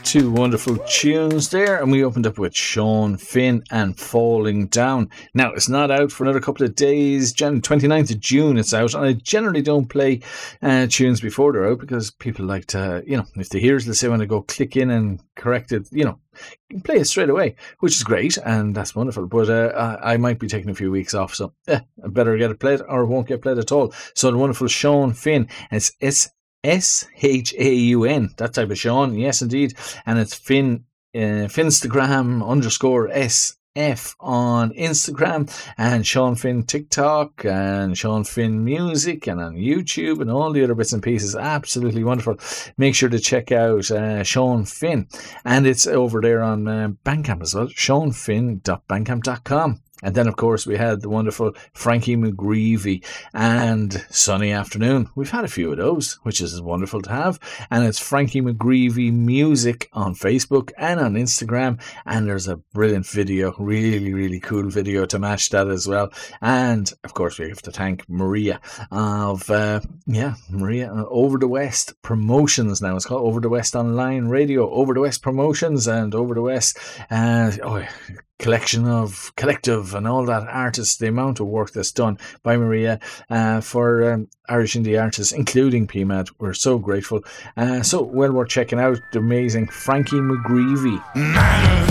Two wonderful tunes there, and we opened up with Sean Finn and Falling Down. Now, it's not out for another couple of days. 29th of June it's out, and I generally don't play tunes before they're out because people like to, if they hear it, they say when they go click in and correct it, play it straight away, which is great, and that's wonderful. But I might be taking a few weeks off, so I better get it played or it won't get played at all. So the wonderful Sean Finn, and it's Shaun, that type of Sean, yes indeed, and it's Finn, Finstagram _SF on Instagram, and Sean Finn TikTok, and Sean Finn Music, and on YouTube, and all the other bits and pieces. Absolutely wonderful. Make sure to check out Sean Finn, and it's over there on Bandcamp as well, seanfinn.bandcamp.com. And then, of course, we had the wonderful Frankie McGreevy and Sunny Afternoon. We've had a few of those, which is wonderful to have. And it's Frankie McGreevy Music on Facebook and on Instagram. And there's a brilliant video, really, really cool video to match that as well. And, of course, we have to thank Maria of, Maria, Over the West Promotions now. It's called Over the West Online Radio, Over the West Promotions, and Over the West, collective and all that artists, the amount of work that's done by Maria for Irish indie artists, including PMAD. We're so grateful. So well worth checking out the amazing Frankie McGreevy.